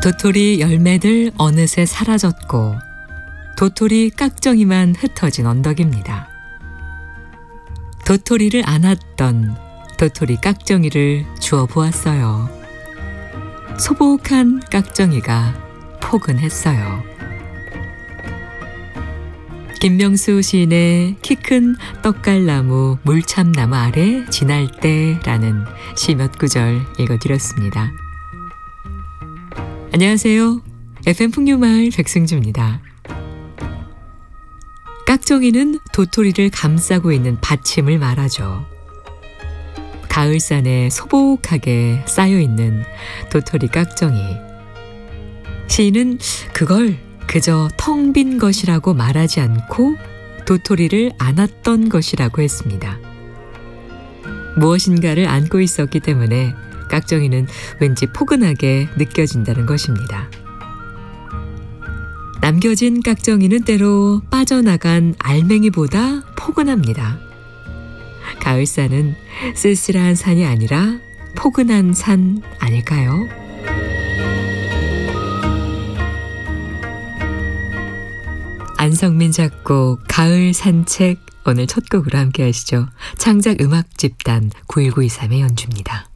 도토리 열매들 어느새 사라졌고 도토리 깍정이만 흩어진 언덕입니다. 도토리를 안았던 도토리 깍정이를 주워 보았어요. 소복한 깍정이가 포근했어요. 김명수 시인의 키 큰 떡갈나무 물참나무 아래 지날 때라는 시 몇 구절 읽어드렸습니다. 안녕하세요. FM 풍류마을 백승주입니다. 깍정이는 도토리를 감싸고 있는 받침을 말하죠. 가을산에 소복하게 쌓여있는 도토리 깍정이. 시인은 그걸 그저 텅 빈 것이라고 말하지 않고 도토리를 안았던 것이라고 했습니다. 무엇인가를 안고 있었기 때문에 깍정이는 왠지 포근하게 느껴진다는 것입니다. 남겨진 깍정이는 때로 빠져나간 알맹이보다 포근합니다. 가을산은 쓸쓸한 산이 아니라 포근한 산 아닐까요? 안성민 작곡 가을 산책 오늘 첫 곡으로 함께 하시죠. 창작 음악 집단 91923의 연주입니다.